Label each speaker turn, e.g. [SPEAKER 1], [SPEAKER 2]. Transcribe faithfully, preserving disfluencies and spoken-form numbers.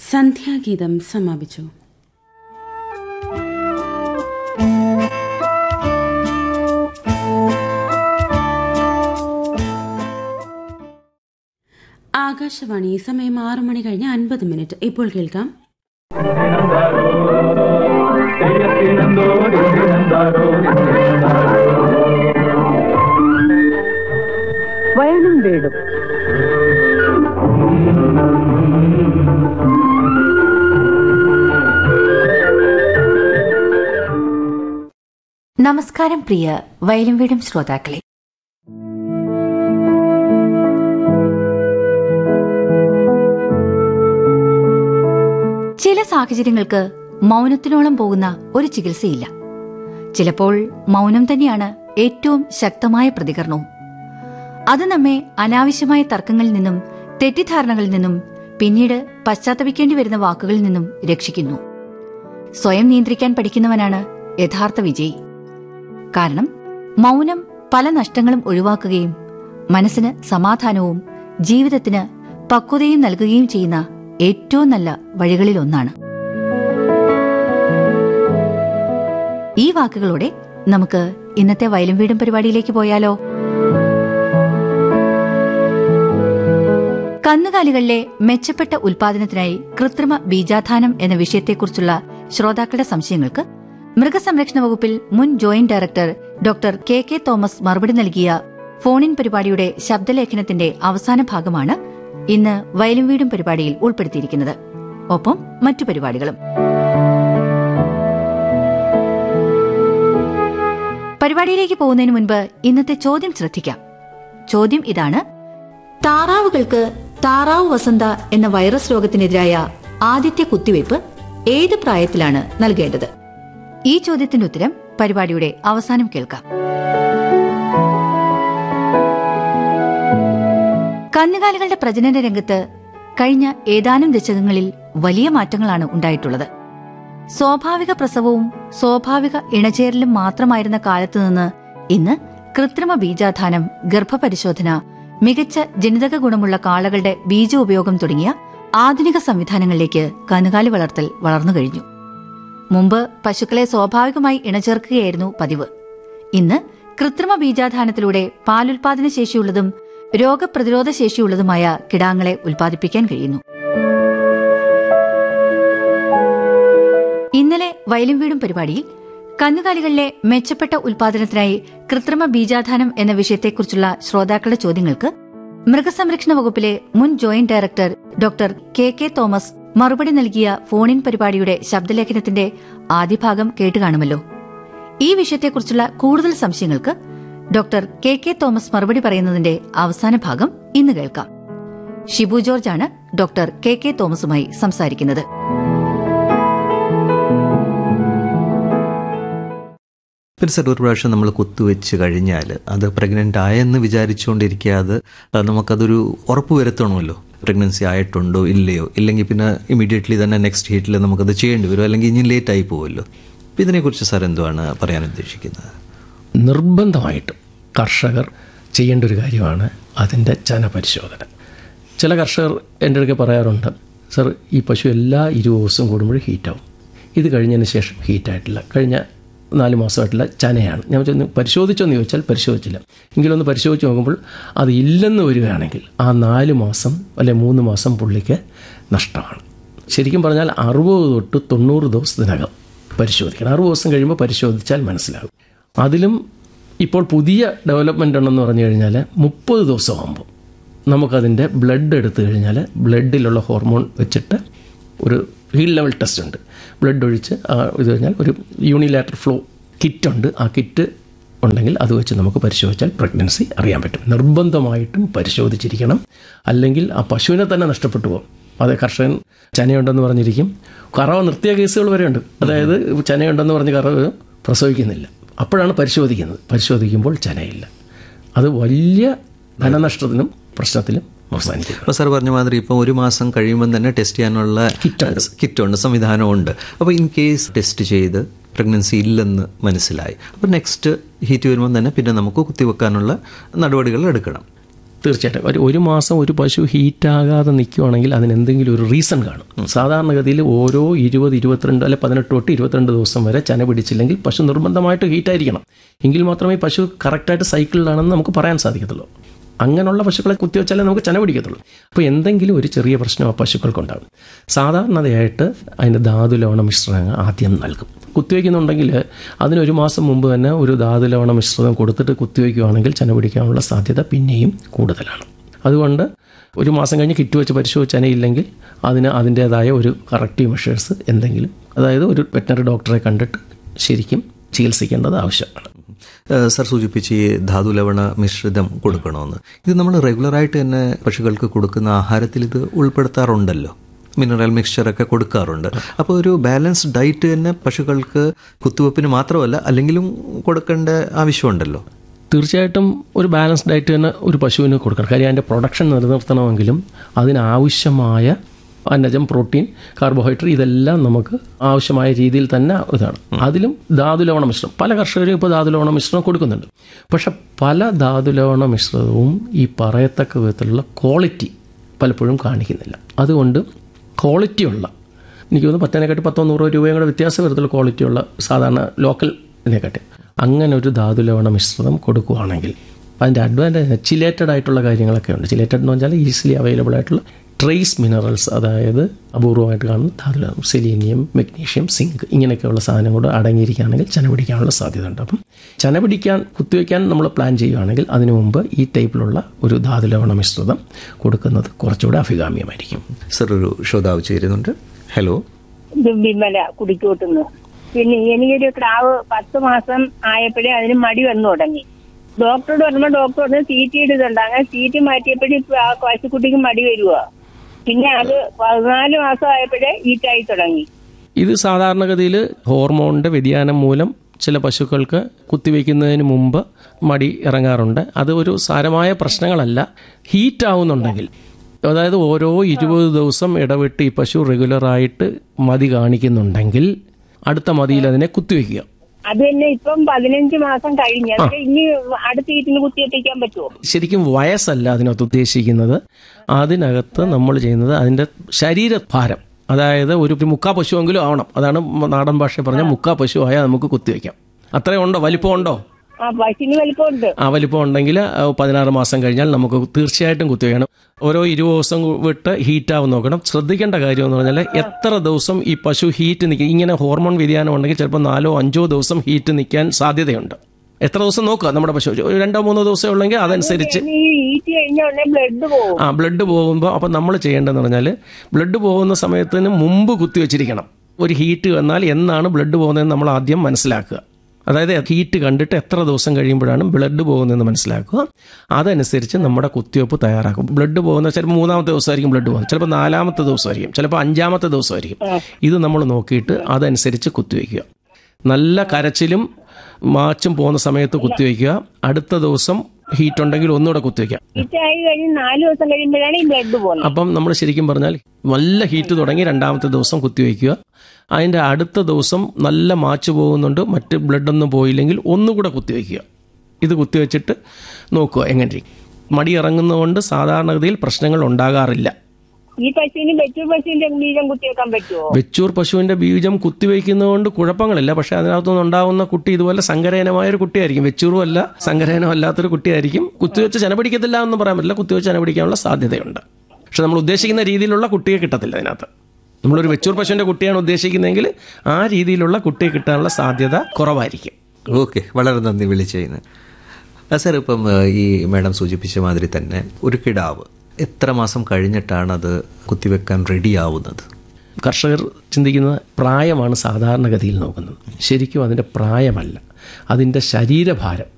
[SPEAKER 1] സന്ധ്യാഗീതം സമാപിച്ചു. ആകാശവാണി. സമയം ആറു മണി കഴിഞ്ഞ് അൻപത് മിനിറ്റ്. ഇപ്പോൾ കേൾക്കാം
[SPEAKER 2] വയലും വീടും.
[SPEAKER 3] നമസ്കാരം പ്രിയ വയലും വീടും ശ്രോതാക്കളെ. ചില സാഹചര്യങ്ങൾക്ക് മൗനത്തിനോളം പോകുന്ന ഒരു ചികിത്സയില്ല. ചിലപ്പോൾ മൗനം തന്നെയാണ് ഏറ്റവും ശക്തമായ പ്രതികരണവും. അത് നമ്മെ അനാവശ്യമായ തർക്കങ്ങളിൽ നിന്നും തെറ്റിദ്ധാരണകളിൽ നിന്നും പിന്നീട് പശ്ചാത്തപിക്കേണ്ടി വരുന്ന വാക്കുകളിൽ നിന്നും രക്ഷിക്കുന്നു. സ്വയം നിയന്ത്രിക്കാൻ പഠിക്കുന്നവനാണ് യഥാർത്ഥ വിജയി. കാരണം മൗനം പല നഷ്ടങ്ങളും ഒഴിവാക്കുകയും മനസ്സിന് സമാധാനവും ജീവിതത്തിന് പക്വതയും നൽകുകയും ചെയ്യുന്ന ഏറ്റവും നല്ല വഴികളിലൊന്നാണ്. ഈ വാക്കുകളോടെ നമുക്ക് ഇന്നത്തെ വയലും വീടും പരിപാടിയിലേക്ക് പോയാലോ? കന്നുകാലികളിലെ മെച്ചപ്പെട്ട ഉൽപാദനത്തിനായി കൃത്രിമ ബീജാധാനം എന്ന വിഷയത്തെക്കുറിച്ചുള്ള ശ്രോതാക്കളുടെ സംശയങ്ങൾക്ക് മൃഗസംരക്ഷണ വകുപ്പിൽ മുൻ joint director doctor K K Thomas മറുപടി നൽകിയ ഫോണിൻ പരിപാടിയുടെ ശബ്ദലേഖനത്തിന്റെ അവസാന ഭാഗമാണ് ഇന്ന് വയലും വീടും പരിപാടിയിൽ ഉൾപ്പെടുത്തിയിരിക്കുന്നത്. ഒപ്പം മറ്റു പരിപാടികളും. പരിപാടിയിലേക്ക് പോകുന്നതിന് മുൻപ് ഇന്നത്തെ ചോദ്യം ശ്രദ്ധിക്കാം. ചോദ്യം ഇതാണ്: താറാവുകൾക്ക് താറാവ് വസന്ത എന്ന വൈറസ് രോഗത്തിനെതിരായ ആദ്യത്തെ കുത്തിവയ്പ് ഏത് പ്രായത്തിലാണ് നൽകേണ്ടത്? ഈ ചോദ്യത്തിന്റെ ഉത്തരം പരിപാടിയുടെ അവസാനം കേൾക്കാം. കന്നുകാലികളുടെ പ്രജനന രംഗത്ത് കഴിഞ്ഞ ഏതാനും ദശകങ്ങളിൽ വലിയ മാറ്റങ്ങളാണ് ഉണ്ടായിട്ടുള്ളത്. സ്വാഭാവിക പ്രസവവും സ്വാഭാവിക ഇണചേരലും മാത്രമായിരുന്ന കാലത്ത് നിന്ന് ഇന്ന് കൃത്രിമ ബീജാധാനം, ഗർഭപരിശോധന, മികച്ച ജനിതക ഗുണമുള്ള കാളകളുടെ ബീജ ഉപയോഗം തുടങ്ങിയ ആധുനിക സംവിധാനങ്ങളിലേക്ക് കന്നുകാലി വളർത്തൽ വളർന്നു കഴിഞ്ഞു. മുമ്പ് പശുക്കളെ സ്വാഭാവികമായി ഇണചേർക്കുകയായിരുന്നു പതിവ്. ഇന്ന് കൃത്രിമ ബീജാധാനത്തിലൂടെ പാലുൽപാദന ശേഷിയുള്ളതും രോഗപ്രതിരോധ ശേഷിയുള്ളതുമായ കിടാങ്ങളെ ഉൽപ്പാദിപ്പിക്കാൻ കഴിയുന്നു. ഇന്നലെ വയലും വീടും പരിപാടിയിൽ കന്നുകാലികളിലെ മെച്ചപ്പെട്ട ഉൽപാദനത്തിനായി കൃത്രിമ ബീജാധാനം എന്ന വിഷയത്തെക്കുറിച്ചുള്ള ശ്രോതാക്കളുടെ ചോദ്യങ്ങൾക്ക് മൃഗസംരക്ഷണ വകുപ്പിലെ മുൻ joint director doctor K K Thomas മറുപടി നൽകിയ ഫോണിൻ പരിപാടിയുടെ ശബ്ദലേഖനത്തിന്റെ ആദ്യ ഭാഗം കേട്ടുകാണുമല്ലോ. ഈ വിഷയത്തെക്കുറിച്ചുള്ള കൂടുതൽ സംശയങ്ങൾക്ക് ഡോക്ടർ കെ കെ തോമസ് മറുപടി പറയുന്നതിന്റെ അവസാന ഭാഗം ഇന്ന് കേൾക്കാം. ഷിബു ജോർജാണ് ഡോക്ടർ കെ കെ തോമസുമായി സംസാരിക്കുന്നത്.
[SPEAKER 4] പിന്നെ സാർ, ഒരു പ്രാവശ്യം നമ്മൾ കുത്തുവെച്ച് കഴിഞ്ഞാൽ അത് പ്രഗ്നൻ്റ് ആയെന്ന് വിചാരിച്ചുകൊണ്ടിരിക്കാതെ നമുക്കതൊരു ഉറപ്പ് വരുത്തണമല്ലോ, പ്രഗ്നൻസി ആയിട്ടുണ്ടോ ഇല്ലയോ. ഇല്ലെങ്കിൽ പിന്നെ ഇമീഡിയറ്റ്ലി തന്നെ നെക്സ്റ്റ് ഹീറ്റിൽ നമുക്കത് ചെയ്യേണ്ടി വരും, അല്ലെങ്കിൽ ഇനി ലേറ്റ് ആയി പോവുമല്ലോ. അപ്പം ഇതിനെക്കുറിച്ച് സാർ എന്തുവാണ് പറയാൻ ഉദ്ദേശിക്കുന്നത്?
[SPEAKER 5] നിർബന്ധമായിട്ടും കർഷകർ ചെയ്യേണ്ട ഒരു കാര്യമാണ് അതിൻ്റെ ചന പരിശോധന. ചില കർഷകർ എൻ്റെ അടുക്കെ പറയാറുണ്ട്, സർ ഈ പശു എല്ലാ ഇരുപത് ദിവസം കൂടുമ്പോഴും ഹീറ്റാവും, ഇത് കഴിഞ്ഞതിന് ശേഷം ഹീറ്റായിട്ടില്ല, കഴിഞ്ഞ നാല് മാസമായിട്ടുള്ള ചനയാണ്. ഞാൻ ചെന്ന് പരിശോധിച്ചോന്ന് ചോദിച്ചാൽ പരിശോധിച്ചില്ല. എങ്കിലൊന്ന് പരിശോധിച്ച് നോക്കുമ്പോൾ അത് ഇല്ലെന്ന് വരികയാണെങ്കിൽ ആ നാല് മാസം അല്ലെ മൂന്ന് മാസം പുള്ളിക്ക് നഷ്ടമാണ്. ശരിക്കും പറഞ്ഞാൽ അറുപത് തൊട്ട് തൊണ്ണൂറ് ദിവസത്തിനകം പരിശോധിക്കണം. അറുപത് ദിവസം കഴിയുമ്പോൾ പരിശോധിച്ചാൽ മനസ്സിലാകും. അതിലും ഇപ്പോൾ പുതിയ ഡെവലപ്മെൻ്റ് ഉണ്ടെന്ന് പറഞ്ഞു കഴിഞ്ഞാൽ മുപ്പത് ദിവസമാകുമ്പോൾ നമുക്കതിൻ്റെ ബ്ലഡ് എടുത്തു കഴിഞ്ഞാൽ ബ്ലഡിലുള്ള ഹോർമോൺ വെച്ചിട്ട് ഒരു ഹീൽ ലെവൽ ടെസ്റ്റ് ഉണ്ട്. ബ്ലഡ് ഒഴിച്ച് ഇത് കഴിഞ്ഞാൽ ഒരു യൂണിലാറ്റർ ഫ്ലോ കിറ്റുണ്ട്. ആ കിറ്റ് ഉണ്ടെങ്കിൽ അത് വെച്ച് നമുക്ക് പരിശോധിച്ചാൽ പ്രഗ്നൻസി അറിയാൻ പറ്റും. നിർബന്ധമായിട്ടും പരിശോധിച്ചിരിക്കണം, അല്ലെങ്കിൽ ആ പശുവിനെ തന്നെ നഷ്ടപ്പെട്ടു പോകും. അത് കർഷകൻ ചനയുണ്ടെന്ന് പറഞ്ഞിരിക്കും, കറവ നിർത്തിയ കേസുകൾ വരെയുണ്ട്. അതായത് ചനയുണ്ടെന്ന് പറഞ്ഞ് കറവ് പ്രസവിക്കുന്നില്ല, അപ്പോഴാണ് പരിശോധിക്കുന്നത്. പരിശോധിക്കുമ്പോൾ ചനയില്ല. അത് വലിയ ധനനഷ്ടത്തിനും പ്രശ്നത്തിലും അവസാനിക്കും.
[SPEAKER 4] അപ്പോൾ സാർ പറഞ്ഞ മാതിരി ഇപ്പം ഒരു മാസം കഴിയുമ്പം തന്നെ ടെസ്റ്റ് ചെയ്യാനുള്ള കിറ്റുണ്ട്, സംവിധാനമുണ്ട്. അപ്പോൾ ഇൻ കേസ് ടെസ്റ്റ് ചെയ്ത് പ്രഗ്നൻസി ഇല്ലെന്ന് മനസ്സിലായി, അപ്പോൾ നെക്സ്റ്റ് ഹീറ്റ് വരുമ്പം തന്നെ പിന്നെ നമുക്ക് കുത്തിവെക്കാനുള്ള നടപടികൾ എടുക്കണം.
[SPEAKER 5] തീർച്ചയായിട്ടും ഒരു ഒരു മാസം ഒരു പശു ഹീറ്റാകാതെ നിൽക്കുകയാണെങ്കിൽ അതിന് എന്തെങ്കിലും ഒരു റീസൺ കാണും. സാധാരണഗതിയിൽ ഓരോ ഇരുപത് ഇരുപത്തിരണ്ട് അല്ലെ പതിനെട്ട് തൊട്ട് ഇരുപത്തിരണ്ട് ദിവസം വരെ ചന പിടിച്ചില്ലെങ്കിൽ പശു നിർബന്ധമായിട്ട് ഹീറ്റായിരിക്കണം. എങ്കിൽ മാത്രമേ പശു കറക്റ്റായിട്ട് സൈക്കിളിലാണെന്ന് നമുക്ക് പറയാൻ സാധിക്കത്തുള്ളൂ. അങ്ങനെയുള്ള പശുക്കളെ കുത്തിവെച്ചാലേ നമുക്ക് ചന പിടിക്കത്തുള്ളൂ. അപ്പോൾ എന്തെങ്കിലും ഒരു ചെറിയ പ്രശ്നം ആ പശുക്കൾക്കുണ്ടാകും. സാധാരണതയായിട്ട് അതിൻ്റെ ധാതുലവണ മിശ്രിതങ്ങൾ ആദ്യം നൽകും. കുത്തിവയ്ക്കുന്നുണ്ടെങ്കിൽ അതിനൊരു മാസം മുമ്പ് തന്നെ ഒരു ധാതുലവണ മിശ്രിതം കൊടുത്തിട്ട് കുത്തിവയ്ക്കുകയാണെങ്കിൽ ചന പിടിക്കാനുള്ള സാധ്യത പിന്നെയും കൂടുതലാണ്. അതുകൊണ്ട് ഒരു മാസം കഴിഞ്ഞ് കിറ്റ് വെച്ച് പരിശോധിച്ച് ചനയില്ലെങ്കിൽ അതിന് അതിൻ്റേതായ ഒരു കറക്റ്റീവ് മെഷേഴ്സ് എന്തെങ്കിലും, അതായത് ഒരു വെറ്റനറി ഡോക്ടറെ കണ്ടിട്ട് ശരിക്കും ചികിത്സിക്കേണ്ടത് ആവശ്യമാണ്.
[SPEAKER 4] സർ സൂചിപ്പിച്ച് ഈ ധാതുലവണ മിശ്രിതം കൊടുക്കണമെന്ന്, ഇത് നമ്മൾ റെഗുലറായിട്ട് തന്നെ പശുക്കൾക്ക് കൊടുക്കുന്ന ആഹാരത്തിൽ ഇത് ഉൾപ്പെടുത്താറുണ്ടല്ലോ, മിനറൽ മിക്സ്ചറൊക്കെ കൊടുക്കാറുണ്ട്. അപ്പോൾ ഒരു ബാലൻസ്ഡ് ഡയറ്റ് തന്നെ പശുക്കൾക്ക് കുത്തിവെപ്പിന് മാത്രമല്ല അല്ലെങ്കിലും കൊടുക്കേണ്ട ആവശ്യമുണ്ടല്ലോ.
[SPEAKER 5] തീർച്ചയായിട്ടും ഒരു ബാലൻസ്ഡ് ഡയറ്റ് തന്നെ ഒരു പശുവിന് കൊടുക്കണം. കാര്യം അതിൻ്റെ പ്രൊഡക്ഷൻ നിലനിർത്തണമെങ്കിലും അതിനാവശ്യമായ അന്നജം, പ്രോട്ടീൻ, കാർബോഹൈഡ്രേറ്റ് ഇതെല്ലാം നമുക്ക് ആവശ്യമായ രീതിയിൽ തന്നെ ഇതാണ്. അതിലും ധാതുലവണ മിശ്രണം പല കർഷകരും ഇപ്പോൾ ധാതുലവണ മിശ്രണം കൊടുക്കുന്നുണ്ട്. പക്ഷെ പല ധാതുലവണ മിശ്രിതവും ഈ പറയത്തക്ക വിധത്തിലുള്ള ക്വാളിറ്റി പലപ്പോഴും കാണിക്കുന്നില്ല. അതുകൊണ്ട് ക്വാളിറ്റിയുള്ള, എനിക്ക് തോന്നുന്നു പത്തിനെക്കാട്ടി പത്തോ നൂറോ രൂപയും കൂടെ വ്യത്യാസം വരത്തുള്ള ക്വാളിറ്റിയുള്ള സാധാരണ ലോക്കലിനെക്കാട്ടി അങ്ങനെ ഒരു ധാതുലവണ മിശ്രിതം കൊടുക്കുകയാണെങ്കിൽ അതിൻ്റെ അഡ്വാൻറ്റേജ് ചിലേറ്റഡ് ആയിട്ടുള്ള കാര്യങ്ങളൊക്കെ ഉണ്ട്. ചിലേറ്റഡ് എന്ന് പറഞ്ഞാൽ ഈസിലി അവൈലബിൾ ആയിട്ടുള്ള ട്രേസ് മിനറൽസ്, അതായത് അപൂർവമായിട്ട് കാണുന്ന ധാതുലവണം, സെലീനിയം, മെഗ്നീഷ്യം, സിങ്ക് ഇങ്ങനെയൊക്കെയുള്ള സാധനം കൂടെ അടങ്ങിയിരിക്കുകയാണെങ്കിൽ ചന പിടിക്കാനുള്ള സാധ്യത ഉണ്ട്. അപ്പം ചന പിടിക്കാൻ കുത്തിവയ്ക്കാൻ നമ്മൾ പ്ലാൻ ചെയ്യുകയാണെങ്കിൽ അതിനു മുമ്പ് ഈ ടൈപ്പിലുള്ള ഒരു ധാതുലവണ മിശ്രിതം കൊടുക്കുന്നത് കുറച്ചുകൂടെ അഭികാമ്യമായിരിക്കും.
[SPEAKER 4] സർ ഒരു ശ്രോതാവ് ചേരുന്നുണ്ട്. ഹലോ,
[SPEAKER 6] ഇത് വിമല കുടിക്കോട്ടുന്നു. പിന്നെ എനിക്കൊരു ക്രാവ് പത്ത് മാസം ആയപ്പോഴേ അതിന് മടി വന്നു തുടങ്ങി. ഡോക്ടറോട് പറഞ്ഞപ്പോൾ ഡോക്ടർ പറഞ്ഞ് സീറ്റ് ഇടുന്നുണ്ട്. അങ്ങനെ സീറ്റ് മാറ്റിയപ്പോഴും ഇപ്പൊ ആ പശുക്കുട്ടിക്ക് മടി വരുവാ. പിന്നെ അത് പതിനാല് മാസം ആയപ്പോഴേ ഹീറ്റായി തുടങ്ങി.
[SPEAKER 5] ഇത് സാധാരണഗതിയിൽ ഹോർമോണിന്റെ വ്യതിയാനം മൂലം ചില പശുക്കൾക്ക് കുത്തിവെക്കുന്നതിന് മുമ്പ് മടി ഇറങ്ങാറുണ്ട്. അത് ഒരു സാരമായ പ്രശ്നങ്ങളല്ല. ഹീറ്റ് ആവുന്നുണ്ടെങ്കിൽ, അതായത് ഓരോ ഇരുപത് ദിവസം ഇടവിട്ട് ഈ പശു റെഗുലറായിട്ട് മതി കാണിക്കുന്നുണ്ടെങ്കിൽ അടുത്ത മതിയിൽ അതിനെ കുത്തിവെക്കുക.
[SPEAKER 6] അത് തന്നെ ഇപ്പം പതിനഞ്ച് മാസം കഴിഞ്ഞ് ഇനി അടുത്ത ഹീറ്റിന് കുത്തിവെപ്പിക്കാൻ പറ്റുമോ?
[SPEAKER 5] ശരിക്കും വയസ്സല്ല അതിനകത്ത് ഉദ്ദേശിക്കുന്നത്. അതിനകത്ത് നമ്മൾ ചെയ്യുന്നത് അതിൻ്റെ ശരീരഭാരം, അതായത് ഒരു മുക്കാ പശുവെങ്കിലും ആവണം. അതാണ് നാടൻ ഭാഷ പറഞ്ഞ മുക്കാ പശു ആയാൽ നമുക്ക് കുത്തിവെക്കാം. അത്രയും ഉണ്ടോ? വലിപ്പമുണ്ടോ?
[SPEAKER 6] ആ പശുവിന് വലിപ്പമുണ്ട്.
[SPEAKER 5] ആ വലിപ്പം ഉണ്ടെങ്കിൽ പതിനാറ് മാസം കഴിഞ്ഞാൽ നമുക്ക് തീർച്ചയായിട്ടും കുത്തിവെക്കണം. ഓരോ ഇരുപത് ദിവസം വിട്ട് ഹീറ്റാവും നോക്കണം. ശ്രദ്ധിക്കേണ്ട കാര്യം എന്ന് പറഞ്ഞാൽ എത്ര ദിവസം ഈ പശു ഹീറ്റ് നിൽക്കും. ഇങ്ങനെ ഹോർമോൺ വ്യതിയാനം ഉണ്ടെങ്കിൽ ചിലപ്പോൾ നാലോ അഞ്ചോ ദിവസം ഹീറ്റ് നിൽക്കാൻ സാധ്യതയുണ്ട്. എത്ര ദിവസം നോക്കുക നമ്മുടെ പശു. രണ്ടോ മൂന്നോ ദിവസം ഉള്ളെങ്കിൽ അതനുസരിച്ച് ആ ബ്ലഡ് പോകുമ്പോൾ അപ്പം നമ്മൾ ചെയ്യേണ്ടതെന്ന് പറഞ്ഞാൽ ബ്ലഡ് പോകുന്ന സമയത്തിന് മുമ്പ് കുത്തിവെച്ചിരിക്കണം. ഒരു ഹീറ്റ് വന്നാൽ എന്നാണ് ബ്ലഡ് പോകുന്നതെന്ന് നമ്മൾ ആദ്യം മനസ്സിലാക്കുക. അതായത് ഹീറ്റ് കണ്ടിട്ട് എത്ര ദിവസം കഴിയുമ്പോഴാണ് ബ്ലഡ് പോകുന്നതെന്ന് മനസ്സിലാക്കുക. അതനുസരിച്ച് നമ്മുടെ കുത്തിവെപ്പ് തയ്യാറാക്കും. ബ്ലഡ് പോകുന്ന ചിലപ്പോൾ മൂന്നാമത്തെ ദിവസമായിരിക്കും ബ്ലഡ് പോകുന്നത്, ചിലപ്പോൾ നാലാമത്തെ ദിവസമായിരിക്കും, ചിലപ്പോൾ അഞ്ചാമത്തെ ദിവസമായിരിക്കും. ഇത് നമ്മൾ നോക്കിയിട്ട് അതനുസരിച്ച് കുത്തിവെക്കുക. നല്ല കരച്ചിലും മാച്ചും പോകുന്ന സമയത്ത് കുത്തിവെക്കുക. അടുത്ത ദിവസം ഹീറ്റ് ഉണ്ടെങ്കിൽ ഒന്നുകൂടെ കുത്തിവെക്കാം. അപ്പം നമ്മൾ ശരിക്കും പറഞ്ഞാൽ നല്ല ഹീറ്റ് തുടങ്ങി രണ്ടാമത്തെ ദിവസം കുത്തിവെക്കുക. അതിൻ്റെ അടുത്ത ദിവസം നല്ല മാച്ച് പോകുന്നുണ്ട്, മറ്റ് ബ്ലഡൊന്നും പോയില്ലെങ്കിൽ ഒന്നുകൂടെ കുത്തിവെക്കുക. ഇത് കുത്തിവെച്ചിട്ട് നോക്കുക എങ്ങനെ. മടി ഇറങ്ങുന്നതുകൊണ്ട് സാധാരണഗതിയിൽ പ്രശ്നങ്ങൾ ഉണ്ടാകാറില്ല.
[SPEAKER 6] ഈ പശുവിന് വെച്ചൂർ പശുവിന്റെ ബീജം കുത്തിവെക്കാൻ പറ്റുമോ?
[SPEAKER 5] വെച്ചൂർ പശുവിന്റെ ബീജം കുത്തിവെക്കുന്നതുകൊണ്ട് കുഴപ്പങ്ങളില്ല. പക്ഷെ അതിനകത്തുനിന്ന് ഉണ്ടാവുന്ന കുട്ടി ഇതുപോലെ സങ്കരയനമായ ഒരു കുട്ടിയായിരിക്കും. വെച്ചൂറും അല്ല സങ്കരയനം അല്ലാത്തൊരു കുട്ടിയായിരിക്കും. കുത്തിവെച്ച് ചന പിടിക്കത്തില്ല എന്ന് പറയാൻ പറ്റില്ല. കുത്തിവെച്ച് ചന പിടിക്കാനുള്ള സാധ്യതയുണ്ട്. പക്ഷെ നമ്മൾ ഉദ്ദേശിക്കുന്ന രീതിയിലുള്ള കുട്ടിയെ കിട്ടത്തില്ല. അതിനകത്ത് നമ്മളൊരു വെച്ചൂർ പശുവിന്റെ കുട്ടിയാണ് ഉദ്ദേശിക്കുന്നതെങ്കിൽ ആ രീതിയിലുള്ള കുട്ടിയെ കിട്ടാനുള്ള സാധ്യത കുറവായിരിക്കും.
[SPEAKER 4] ഓക്കെ, വളരെ നന്ദി വിളിച്ചതിന്. സാർ, ഇപ്പം ഈ മാഡം സൂചിപ്പിച്ച മാതിരി തന്നെ ഒരു കിടാവ് എത്ര മാസം കഴിഞ്ഞിട്ടാണ് അത് കുത്തിവെക്കാൻ റെഡിയാവുന്നത്?
[SPEAKER 5] കർഷകർ ചിന്തിക്കുന്ന പ്രായമാണ് സാധാരണഗതിയിൽ നോക്കുന്നത്. ശരിക്കും അതിൻ്റെ പ്രായമല്ല, അതിൻ്റെ ശരീരഭാരം.